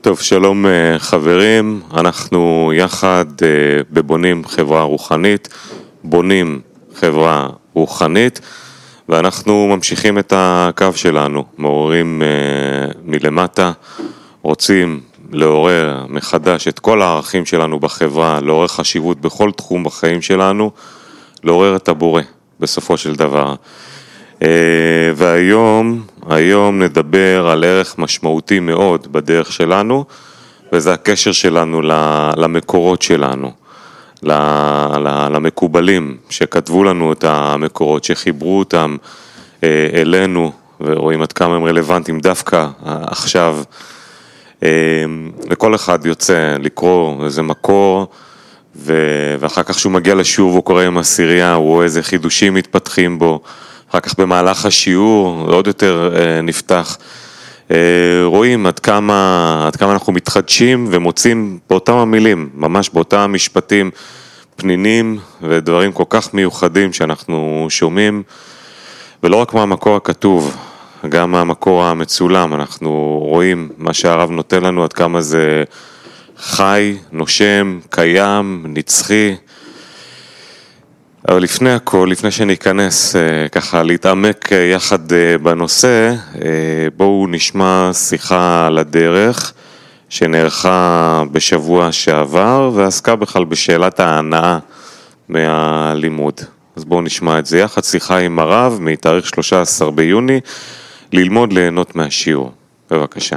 טוב, שלום חברים, אנחנו יחד בבונים חברה רוחנית, בונים חברה רוחנית, ואנחנו ממשיכים את הקו שלנו, מעוררים מלמטה, רוצים לעורר מחדש את כל הערכים שלנו בחברה, לעורר חשיבות בכל תחום בחיים שלנו, לעורר את הבורא בסופו של דבר. והיום נדבר על ערך משמעותי מאוד בדרך שלנו, וזה הקשר שלנו למקורות שלנו, למקובלים שכתבו לנו את המקורות, שחיברו אותם אלינו, ורואים עד כמה הם רלוונטיים דווקא עכשיו. לכל אחד יוצא לקרוא איזה מקור, ואחר כך שהוא מגיע לשיעור והוא קורא עם הסירייה, הוא רואה איזה חידושים מתפתחים בו, אחר כך במהלך השיעור עוד יותר נפתח, רואים עד כמה אנחנו מתחדשים ומוצאים באותם המילים, ממש באותם משפטים פנינים ודברים כל כך מיוחדים שאנחנו שומעים, ולא רק מהמקור הכתוב, גם מהמקור המצולם, אנחנו רואים מה שהרב נותן לנו, עד כמה זה חי, נושם, קיים, נצחי. אבל לפני הכל, לפני שניכנס ככה להתעמק יחד בנושא, בואו נשמע שיחה על הדרך שנערכה בשבוע שעבר, ועסקה בכלל בשאלת ההנאה מהלימוד. אז בואו נשמע את זה יחד, שיחה עם הרב מתאריך 13 ביוני, ללמוד ליהנות מהשיעור. בבקשה.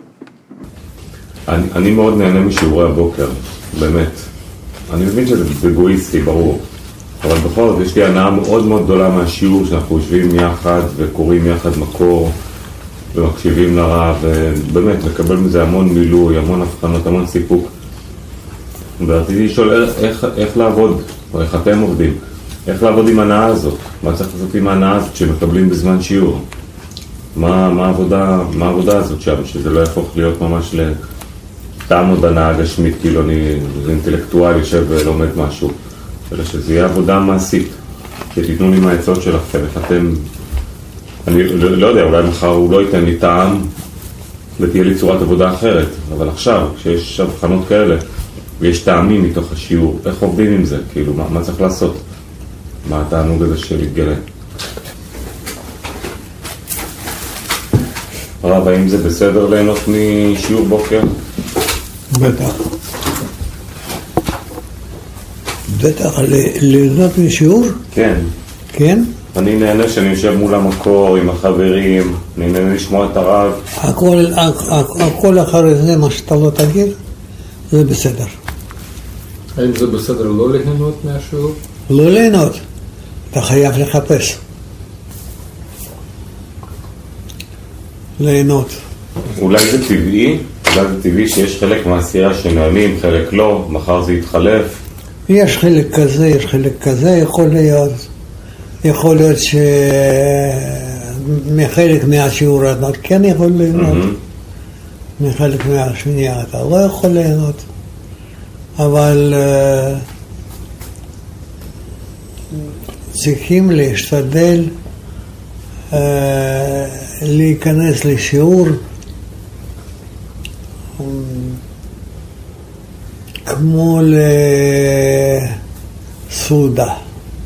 אני מאוד נהנה משיעורי הבוקר, באמת. אני מבין שזה אגואיסטי, ברור. אבל בכל זאת יש לי הנאה מאוד מאוד גדולה מהשיעור שאנחנו יושבים יחד וקוראים יחד מקור ומקשיבים לרב, ובאמת מקבל מזה המון מילוי, המון הבחנות, המון סיפוק. ורציתי לשאול איך לעבוד, או איך אתם עובדים, איך לעבוד עם ההנאה הזאת, מה צריך לעשות עם ההנאה הזאת שמקבלים בזמן שיעור, מה העבודה הזאת שם, שזה לא יהפוך להיות ממש לטעם עוד הנאה גשמית, כאילו אני אינטלקטואל יושב ולומד משהו, אלא שזה יהיה עבודה מעשית, שתיתנו לי מהעצות שלכם, איך אתם, אני לא יודע, אולי מחר הוא לא ייתן לי טעם ותהיה לי צורת עבודה אחרת, אבל עכשיו, כשיש הבחנות כאלה ויש טעמים מתוך השיעור, איך עובדים עם זה, כאילו, מה צריך לעשות? מה התענוג הזה שלהתגלה? הרב, האם זה בסדר ליהנות משיעור בוקר? בטח. בטח, ליהנות משיעור? כן. כן? אני נהנה שאני יושב מול המקור עם החברים, אני נהנה לשמוע את הרב. הכל אחרי זה, מה שאתה לא תגיד, זה בסדר. האם זה בסדר לא ליהנות מהשיעור? לא ליהנות, אתה חייב לחפש. ליהנות. אולי זה טבעי שיש חלק מהעשייה שנהנים, חלק לא, מחר זה יתחלף. יש חלק כזה, יש חלק כזה, יכול להיות מחלק מהשיעור אתה כן יכול ליהנות, מחלק מהשני אתה לא יכול ליהנות, אבל צריכים להשתדל להיכנס לשיעור כמו לסעודה,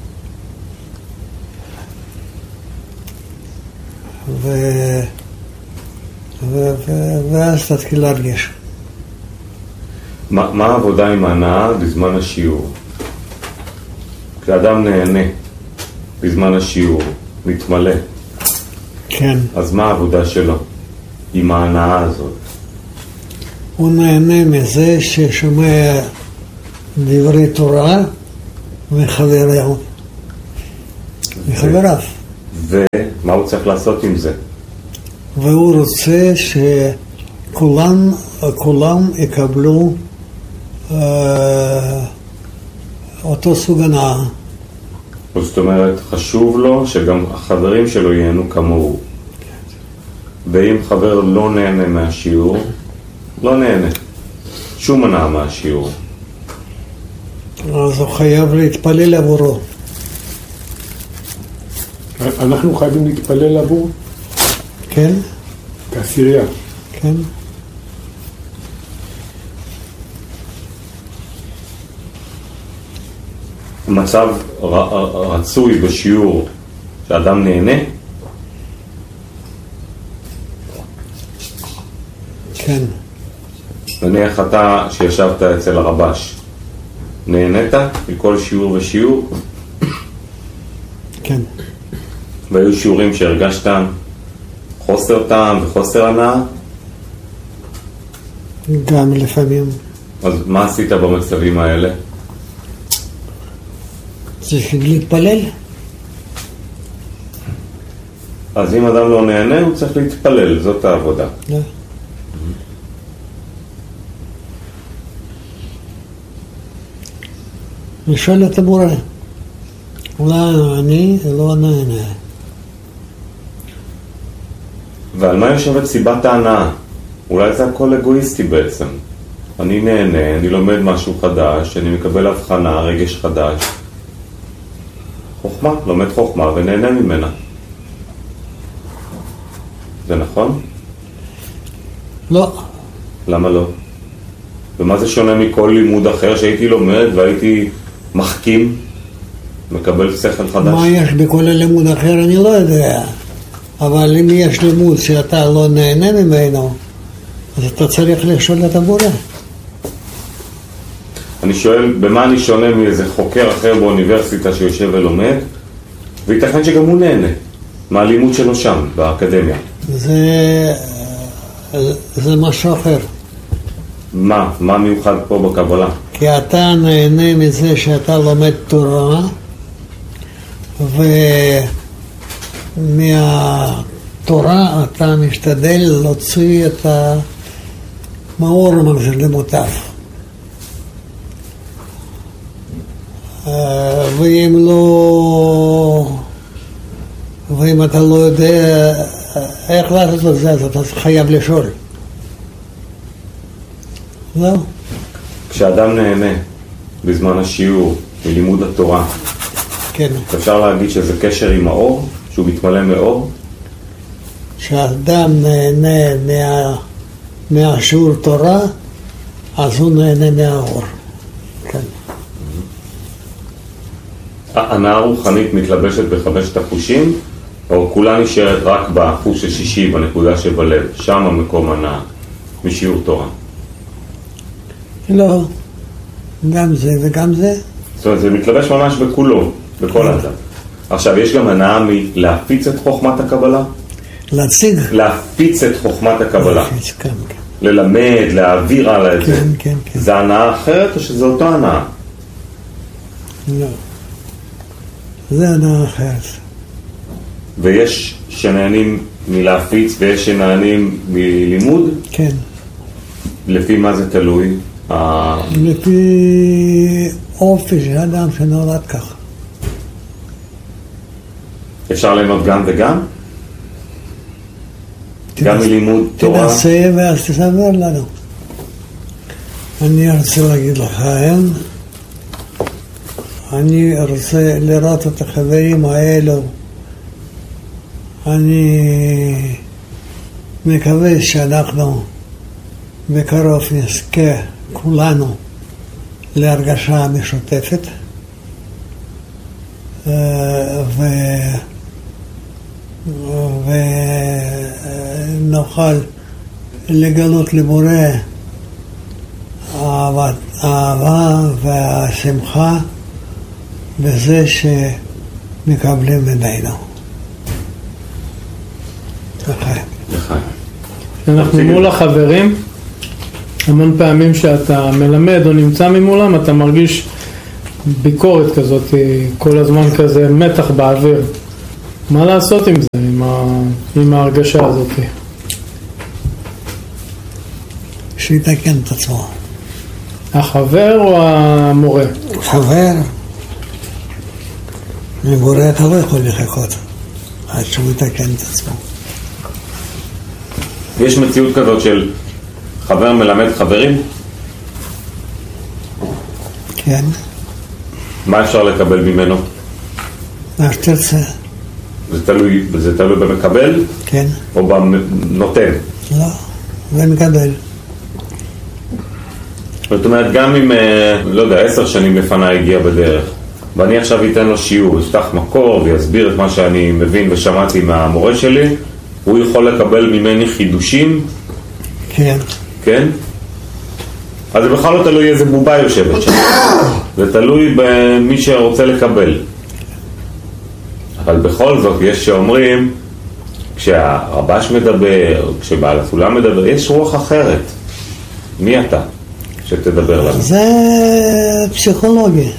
ואז תתחיל להרגיש. מה העבודה עם ההנאה בזמן השיעור? כשאדם נהנה בזמן השיעור, מתמלא, כן. אז מה העבודה שלו עם ההנאה הזאת? הוא נהנה מזה ששומע דברי תורה מחבריו. ומה הוא צריך לעשות עם זה? והוא רוצה שכולם יקבלו אותו סוג הנאה. זאת אומרת, חשוב לו שגם החברים שלו ייהנו כמוהו. ואם חבר לא נהנה מהשיעור, לא נהנה. שום הנאה מהשיעור. אז הוא חייב להתפלל עבורו. אנחנו חייבים להתפלל עבור? כן. כעשירייה. כן. מצב רצוי בשיעור שאדם נהנה? כן. נניח אתה שישבת אצל הרבש, נהנית מכל שיעור ושיעור? כן. והיו שיעורים שהרגשת חוסר טעם וחוסר הנאה? גם לפעמים. אז מה עשית במצבים האלה? צריך להתפלל. אז אם אדם לא נהנה, הוא צריך להתפלל, זאת העבודה. לא. לשאול את הבורא. אולי אני לא נהנה. ועל מה יושבת סיבת ההנאה? אולי זה הכל אגואיסטי בעצם. אני נהנה, אני לומד משהו חדש, אני מקבל הבחנה, רגש חדש. חוכמה, לומד חוכמה ונהנה ממנה. זה נכון? לא. למה לא? ומה זה שונה מכל לימוד אחר שהייתי לומד והייתי מחכים, מקבל שכל חדש? מה יש בכל הלימוד אחר אני לא יודע. אבל אם יש לימוד שאתה לא נהנה ממנו, אז אתה צריך לשאול את הבורא. אני שואל, במה אני שונה מאיזה חוקר אחר באוניברסיטה שיושב ולומד, וייתכן שגם הוא נהנה מהלימוד שלו שם, באקדמיה. זה משהו אחר. מה? מה מיוחד פה בקבלה? כי אתה נהנה מזה שאתה לומד תורה, ומהתורה אתה משתדל להוציא את המאור למוטב. ואם אתה לא יודע איך לעשות את זה, אז אתה חייב לשאול. לא. כשאדם נהנה בזמן השיעור, בלימוד התורה, כן. אפשר להגיד שזה קשר עם האור, שהוא מתמלא מאור? כשאדם נהנה מהשיעור תורה, אז הוא נהנה מהאור. כן. ההנאה הרוחנית מתלבשת בחמשת החושים, או כולה נשארת רק בחוש השישי, בנקודה שבלב, שם המקום הנאה, משיעור תורה? לא, גם זה וגם זה. זאת אומרת, זה מתלבש ממש בכולו, בכל אדם. עכשיו, יש גם הנאה מלהפיץ את חוכמת הקבלה? להציג. להפיץ את חוכמת הקבלה. להפיץ, כן, כן. ללמד, להעביר על את זה. כן, כן, כן. זה הנאה אחרת או שזה אותו הנאה? לא. זה הנאה אחרת. ויש שנהנים מלהפיץ ויש שנהנים מלימוד? כן. לפי מה זה תלוי? לפי אופי של אדם שנולד ככה. אפשר ליהנות גם וגם? גם מלימוד תורה? תנסה ואז תסבר לנו. אני רוצה להגיד לכם, אני רוצה לראות את החברים האלו. אני מקווה שאנחנו בקרוב נזכה כולנו להרגשה משותפת ונוכל לגלות לבורא האהבה והשמחה בזה שמקבלים ממנו. לחיים. לחיים. אנחנו מול החברים, המון פעמים שאתה מלמד או נמצא ממולם, אתה מרגיש ביקורת כזאת, כל הזמן כזה מתח באוויר. מה לעשות עם זה, עם ההרגשה הזאת? שיתקן את עצמו. החבר או המורה? חבר. מבורא אתה לא יכול לחכות עד שהוא יתקן את עצמו. יש מציאות כזאת של חבר מלמד חברים? כן. מה אפשר לקבל ממנו? מה שתרצה. זה תלוי במקבל? כן. או בנותן? לא, זה מקבל. זאת אומרת, גם אם, לא יודע, 10 שנים לפני הגיע בדרך, ואני עכשיו אתן לו שיעור, יפתח מקור ויסביר את מה שאני מבין ושמעתי מהמורה שלי, הוא יכול לקבל ממני חידושים? כן. כן? אז זה בכלל לא תלוי איזה בובה יושבת שם, זה תלוי במי שרוצה לקבל. אבל בכל זאת יש שאומרים, כשהרבש מדבר, כשבעל הסולם מדבר, יש רוח אחרת. מי אתה שתדבר לנו? זה פסיכולוגי,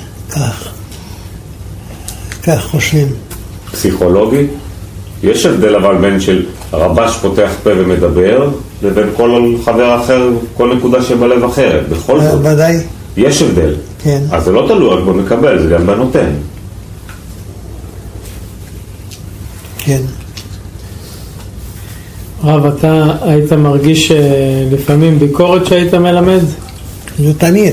כך חושבים. פסיכולוגי? יש הבדל אבל בין של הרבש פותח פה ומדבר, לבין כל חבר אחר, כל נקודה שבלב אחרת. בכל זאת. ודאי. יש הבדל. כן. אז זה לא תלוי רק במקבל, זה גם בנותן. כן. רב, אתה היית מרגיש לפעמים ביקורת שהיית מלמד? זה תמיד.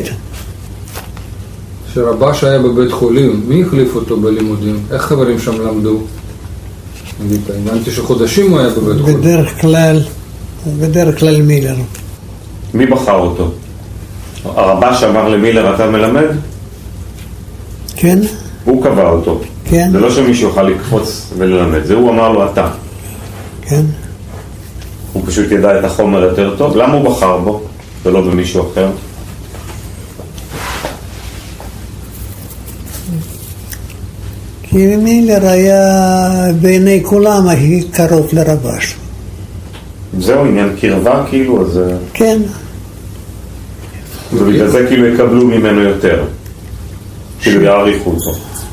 כשרבש היה בבית חולים, מי החליף אותו בלימודים? איך חברים שם למדו? הבנתי שחודשים הוא היה בבית חולים. בדרך כלל מילר. מי בחר אותו? הרבש אמר למילר אתה מלמד? כן? הוא קבע אותו. כן. זה לא שמישהו יוכל לקפוץ וללמד, זה הוא אמר לו אתה. כן. הוא פשוט ידע את החומר יותר טוב. למה הוא בחר בו ולא במישהו אחר? כי מילר היה בעיני כולם הכי קרוב לרבש. זהו עניין קרבה כאילו, אז... כן. ובגלל זה כאילו יקבלו ממנו יותר. כאילו יעריכו אותו.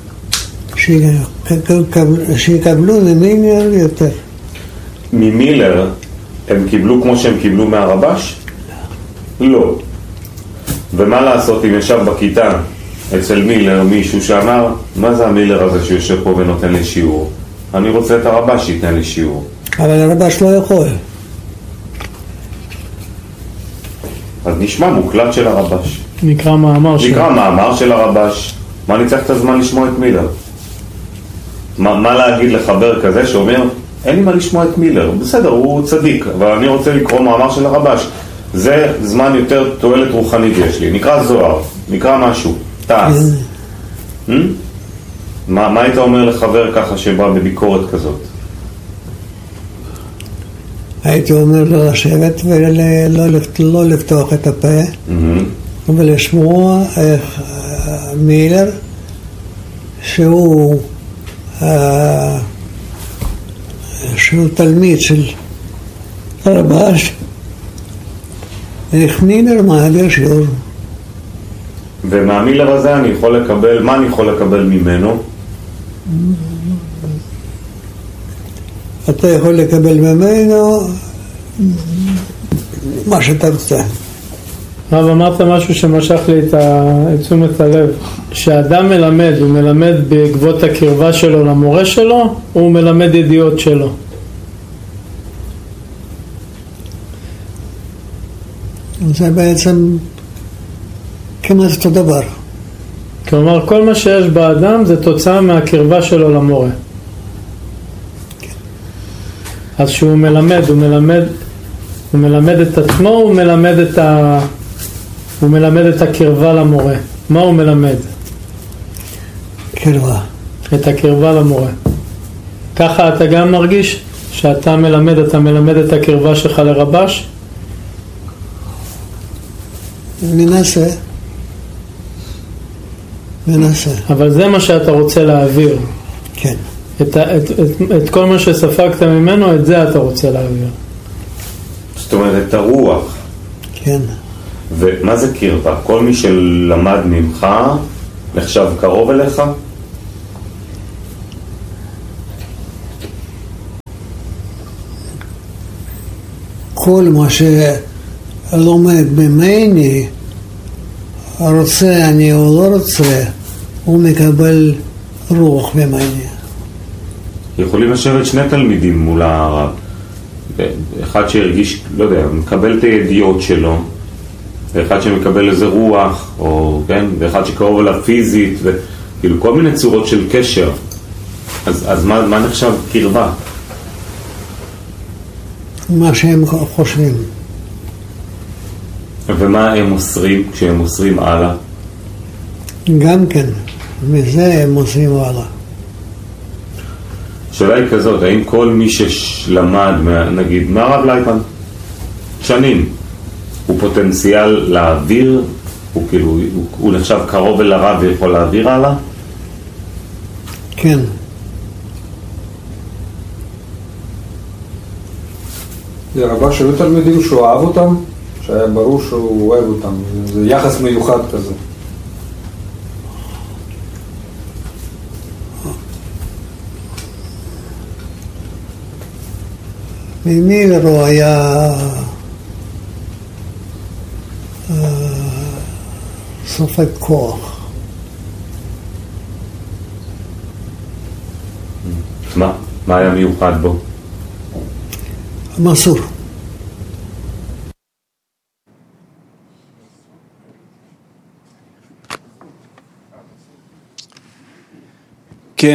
שיקבלו ממילר יותר. ממילר הם קיבלו כמו שהם קיבלו מהרבש? לא. ומה לעשות אם ישב בכיתה אצל מילר מישהו שאמר, מה זה המילר הזה שיושב פה ונותן לי שיעור? אני רוצה את הרבש שייתן לי שיעור. אבל הרבש לא יכול. אז נשמע מוקלט של הרבש. נקרא מאמר שלו. נקרא מאמר של הרבש. מה אני צריך את הזמן לשמוע את מילר? מה להגיד לחבר כזה שאומר, אין לי מה לשמוע את מילר, בסדר, הוא צדיק, אבל אני רוצה לקרוא מאמר של הרבש. זה זמן יותר תועלת רוחנית יש לי. נקרא זוהר, נקרא משהו, תעש. מה היית אומר לחבר ככה שבא בביקורת כזאת? הייתי אומר לו לשבת ולא לפתוח את הפה ולשמוע איך מילר שהוא תלמיד של הרבש, איך מילר מעביר שיעור. ומהמילר הזה אני יכול לקבל, מה אני יכול לקבל ממנו? אתה יכול לקבל ממנו מה שאתה רוצה. רב, אמרת משהו שמשך לי את תשומת הלב. כשאדם מלמד, הוא מלמד בעקבות הקרבה שלו למורה שלו, או הוא מלמד ידיעות שלו? זה בעצם כמעט אותו דבר. כלומר, כל מה שיש באדם זה תוצאה מהקרבה שלו למורה. אז שהוא מלמד, הוא מלמד את עצמו, הוא מלמד את הקרבה למורה. מה הוא מלמד? קרבה. את הקרבה למורה. ככה אתה גם מרגיש שאתה מלמד, אתה מלמד את הקרבה שלך לרבש? מנסה. אבל זה מה שאתה רוצה להעביר. כן. את כל מה שספגת ממנו, את זה אתה רוצה להעביר. זאת אומרת, את הרוח. כן. ומה זה קרבה? כל מי שלמד ממך נחשב קרוב אליך? כל מה שלומד ממני, רוצה אני או לא רוצה, הוא מקבל רוח ממני. יכולים לשבת שני תלמידים מול הרב. אחד שהרגיש, לא יודע, מקבל את הידיעות שלו, ואחד שמקבל איזה רוח, או, כן, ואחד שקרוב אליו פיזית, וכאילו כל מיני צורות של קשר. אז מה נחשב קרבה? מה שהם חושבים. ומה הם מוסרים כשהם מוסרים הלאה? גם כן. מזה הם עושים הלאה. השאלה היא כזאת, האם כל מי שלמד, נגיד, מהרב לייפן, שנים, הוא פוטנציאל להעביר, הוא כאילו, הוא נחשב קרוב אל הרב ויכול להעביר הלאה? כן. זה רבה שהיו תלמידים שהוא אהב אותם, שהיה ברור שהוא אוהב אותם, זה יחס מיוחד כזה. ממילרו היה סופק כוח. מה היה מיוחד בו? מסור. כן,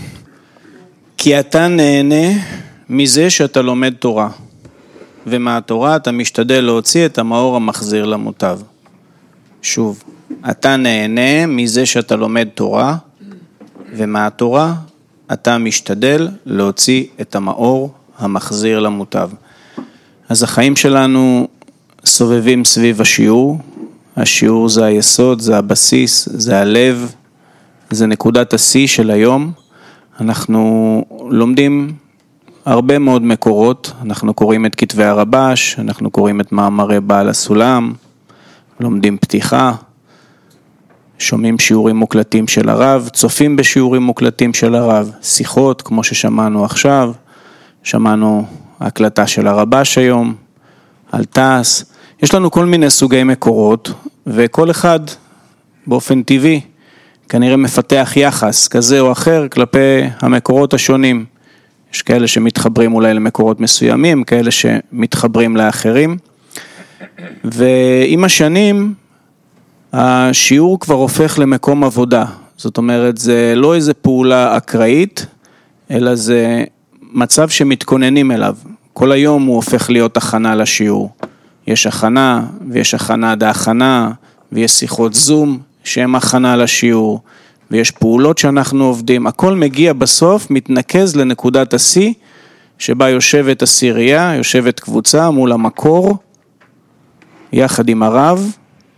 כי אתה נהנה מזה שאתה לומד תורה, ומהתורה אתה משתדל להוציא את המאור המחזיר למוטב. שוב, אתה נהנה מזה שאתה לומד תורה, ומהתורה אתה משתדל להוציא את המאור המחזיר למוטב. אז החיים שלנו סובבים סביב השיעור. השיעור זה היסוד, זה הבסיס, זה הלב, זה נקודת השיא של היום. אנחנו לומדים הרבה מאוד מקורות, אנחנו קוראים את כתבי הרבש, אנחנו קוראים את מאמרי בעל הסולם, לומדים פתיחה, שומעים שיעורים מוקלטים של הרב, צופים בשיעורים מוקלטים של הרב, שיחות כמו ששמענו עכשיו, שמענו הקלטה של הרבש היום, על תעש, יש לנו כל מיני סוגי מקורות, וכל אחד באופן טבעי כנראה מפתח יחס כזה או אחר כלפי המקורות השונים. יש כאלה שמתחברים אולי למקורות מסוימים, כאלה שמתחברים לאחרים, ועם השנים השיעור כבר הופך למקום עבודה. זאת אומרת, זה לא איזה פעולה אקראית, אלא זה מצב שמתכוננים אליו. כל היום הוא הופך להיות הכנה לשיעור. יש הכנה, ויש הכנה דהכנה, ויש שיחות זום שהן הכנה לשיעור, ויש פעולות שאנחנו עובדים. הכל מגיע בסוף, מתנקז לנקודת השיא, שבה יושבת עשירייה, יושבת קבוצה מול המקור, יחד עם הרב,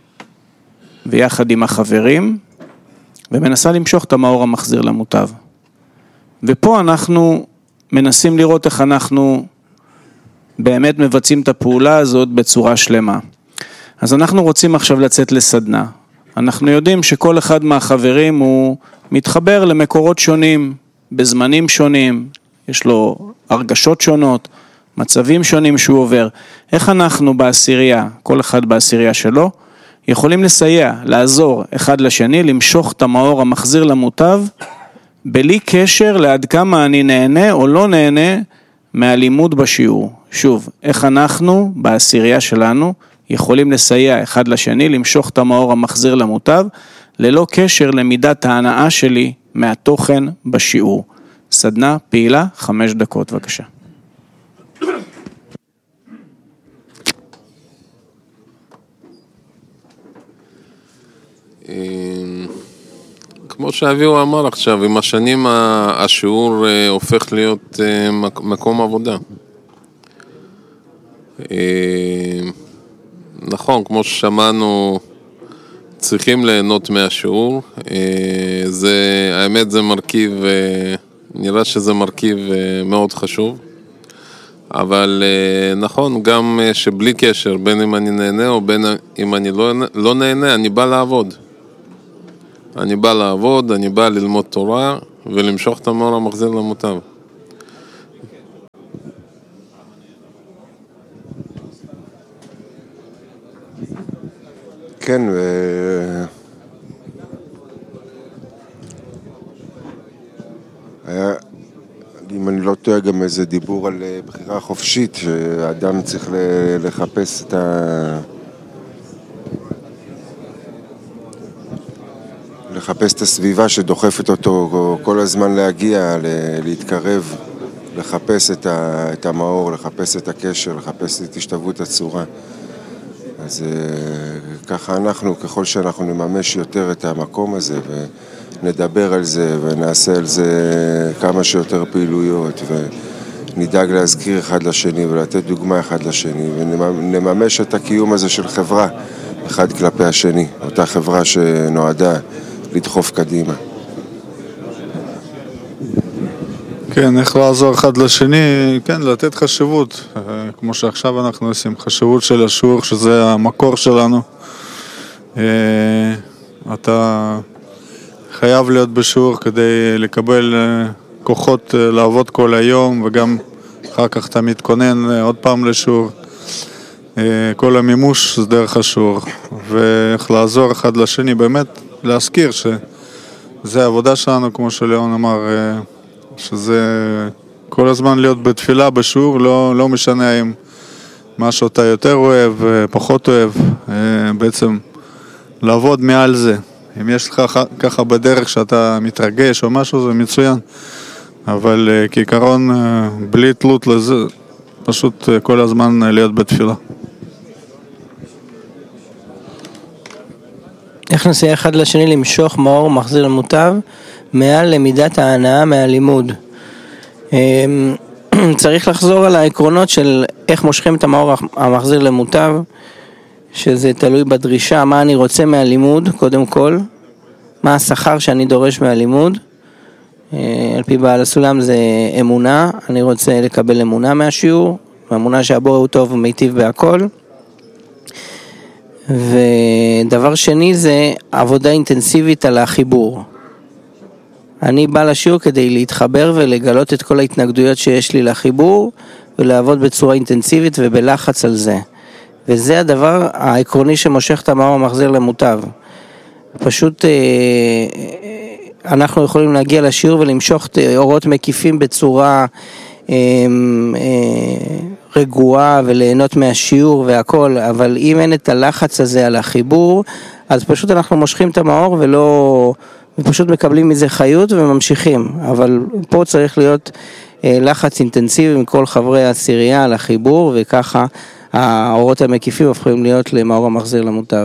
ויחד עם החברים, ומנסה למשוך את המאור המחזיר למוטב. ופה אנחנו מנסים לראות איך אנחנו באמת מבצעים את הפעולה הזאת בצורה שלמה. אז אנחנו רוצים עכשיו לצאת לסדנה. אנחנו יודעים שכל אחד מהחברים הוא מתחבר למקורות שונים, בזמנים שונים, יש לו הרגשות שונות, מצבים שונים שהוא עובר. איך אנחנו בעשירייה, כל אחד בעשירייה שלו, יכולים לסייע, לעזור אחד לשני, למשוך את המאור המחזיר למוטב, בלי קשר לעד כמה אני נהנה או לא נהנה מהלימוד בשיעור. שוב, איך אנחנו בעשירייה שלנו יכולים לסייע אחד לשני, למשוך את המאור המחזיר למוטב, ללא קשר למידת ההנאה שלי מהתוכן בשיעור. סדנה פעילה, 5 דקות, בבקשה. כמו שאביהו אמר עכשיו, עם השנים השיעור הופך להיות מקום עבודה. נכון, כמו ששמענו, צריכים ליהנות מהשיעור. האמת זה מרכיב, נראה שזה מרכיב מאוד חשוב. אבל נכון, גם שבלי קשר, בין אם אני נהנה או בין אם אני לא נהנה, אני בא לעבוד. אני בא לעבוד, אני בא ללמוד תורה ולמשוך את המאור המחזיר למוטב. כן, היה, אם אני לא טועה, גם איזה דיבור על בחירה חופשית, שהאדם צריך לחפש את הסביבה שדוחפת אותו כל הזמן להגיע, להתקרב, לחפש את המאור, לחפש את הקשר, לחפש את השתוות הצורה. אז ככה אנחנו, ככל שאנחנו נממש יותר את המקום הזה ונדבר על זה ונעשה על זה כמה שיותר פעילויות ונדאג להזכיר אחד לשני ולתת דוגמה אחד לשני ונממש את הקיום הזה של חברה אחד כלפי השני, אותה חברה שנועדה לדחוף קדימה. כן, איך לעזור אחד לשני, כן, לתת חשיבות, כמו שעכשיו אנחנו עושים, חשיבות של השיעור, שזה המקור שלנו. אתה חייב להיות בשיעור כדי לקבל כוחות לעבוד כל היום, וגם אחר כך אתה מתכונן עוד פעם לשיעור. כל המימוש זה דרך השיעור, ואיך לעזור אחד לשני, באמת להזכיר שזה העבודה שלנו, כמו שליאון אמר, שזה כל הזמן להיות בתפילה בשיעור, לא משנה אם מה שאתה יותר אוהב, פחות אוהב, בעצם לעבוד מעל זה. אם יש לך ככה בדרך שאתה מתרגש או משהו, זה מצוין. אבל כעיקרון, בלי תלות לזה, פשוט כל הזמן להיות בתפילה. איך נסייע אחד לשני למשוך מאור מחזיר למוטב מעל למידת ההנאה מהלימוד? צריך לחזור על העקרונות של איך מושכים את המאור המחזיר למוטב, שזה תלוי בדרישה, מה אני רוצה מהלימוד, קודם כל, מה השכר שאני דורש מהלימוד. על פי בעל הסולם זה אמונה, אני רוצה לקבל אמונה מהשיעור, האמונה שהבורא הוא טוב ומיטיב בהכל. ודבר שני זה עבודה אינטנסיבית על החיבור. אני בא לשיעור כדי להתחבר ולגלות את כל ההתנגדויות שיש לי לחיבור, ולעבוד בצורה אינטנסיבית ובלחץ על זה. וזה הדבר העקרוני שמושך את המאור המחזיר למוטב. פשוט אנחנו יכולים להגיע לשיעור ולמשוך אורות מקיפים בצורה רגועה וליהנות מהשיעור והכל, אבל אם אין את הלחץ הזה על החיבור, אז פשוט אנחנו מושכים את המאור ופשוט מקבלים מזה חיות וממשיכים. אבל פה צריך להיות לחץ אינטנסיבי מכל חברי העשירייה על החיבור, וככה האורות המקיפים הופכים להיות למאור המחזיר למוטב.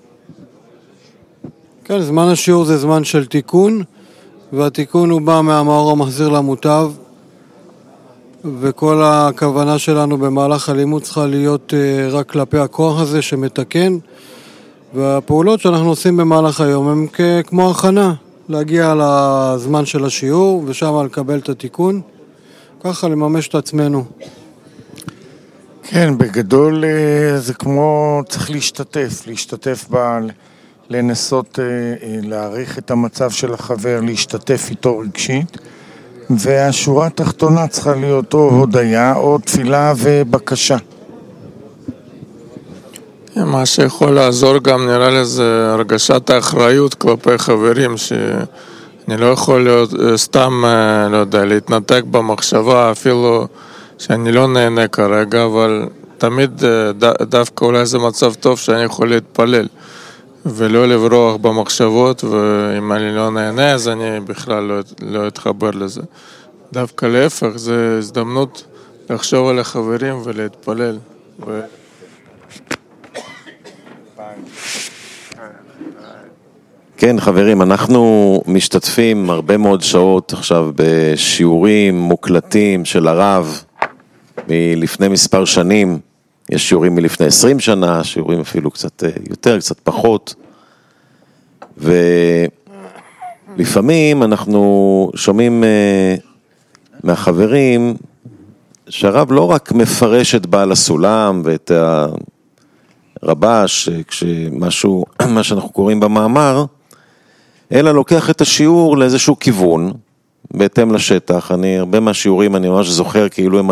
כן, זמן השיעור זה זמן של תיקון, והתיקון הוא בא מהמאור המחזיר למוטב, וכל הכוונה שלנו במהלך הלימוד צריכה להיות רק כלפי הכוח הזה שמתקן, והפעולות שאנחנו עושים במהלך היום הם כמו הכנה, להגיע לזמן של השיעור ושם לקבל את התיקון, ככה לממש את עצמנו. כן, בגדול זה כמו צריך להשתתף לנסות להעריך את המצב של החבר, להשתתף איתו רגשית, והשורה התחתונה צריכה להיות או הודיה או תפילה ובקשה. מה שיכול לעזור גם נראה לי זה הרגשת האחריות כלפי חברים, שאני לא יכול להיות סתם, לא יודע, להתנתק במחשבה אפילו שאני לא נהנה כרגע, אבל תמיד דווקא אולי זה מצב טוב שאני יכול להתפלל ולא לברוח במחשבות, ואם אני לא נהנה אז אני בכלל לא אתחבר לזה. דווקא להפך, זו הזדמנות לחשוב על החברים ולהתפלל. כן, חברים, אנחנו משתתפים הרבה מאוד שעות עכשיו בשיעורים מוקלטים של הרב מלפני מספר שנים. יש שיעורים מלפני 20 שנה, שיעורים אפילו קצת יותר, קצת פחות. ולפעמים אנחנו שומעים מהחברים שהרב לא רק מפרש את בעל הסולם ואת הרבש, כשמשהו, מה שאנחנו קוראים במאמר, אלא לוקח את השיעור לאיזשהו כיוון, בהתאם לשטח. הרבה מהשיעורים אני ממש זוכר כאילו הם